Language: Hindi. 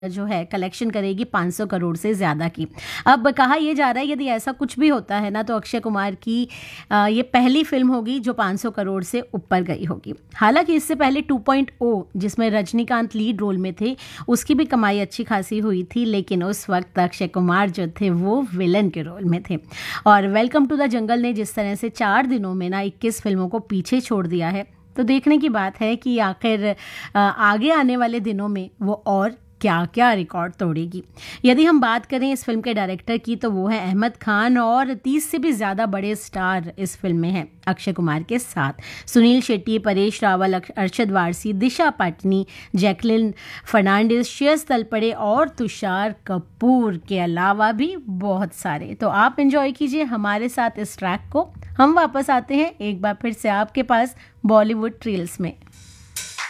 जो है कलेक्शन करेगी 500 करोड़ से ज़्यादा की। अब कहा यह जा रहा है यदि ऐसा कुछ भी होता है ना तो अक्षय कुमार की ये पहली फिल्म होगी जो 500 करोड़ से ऊपर गई होगी। हालांकि इससे पहले 2.0 जिसमें रजनीकांत लीड रोल में थे उसकी भी कमाई अच्छी खासी हुई थी, लेकिन उस वक्त अक्षय कुमार जो थे वो विलन के रोल में थे। और वेलकम टू द जंगल ने जिस तरह से 4 दिनों में ना 21 फिल्मों को पीछे छोड़ दिया है, तो देखने की बात है कि आखिर आगे आने वाले दिनों में वो और क्या क्या रिकॉर्ड तोड़ेगी। यदि हम बात करें इस फिल्म के डायरेक्टर की तो वो है अहमद खान, और 30 से भी ज़्यादा बड़े स्टार इस फिल्म में हैं अक्षय कुमार के साथ। सुनील शेट्टी, परेश रावल, अरशद वारसी, दिशा पाटनी, जैकलिन फर्नांडिस, श्रेयस तलपड़े और तुषार कपूर के अलावा भी बहुत सारे। तो आप एंजॉय कीजिए हमारे साथ इस ट्रैक को। हम वापस आते हैं एक बार फिर से आपके पास बॉलीवुड रील्स में।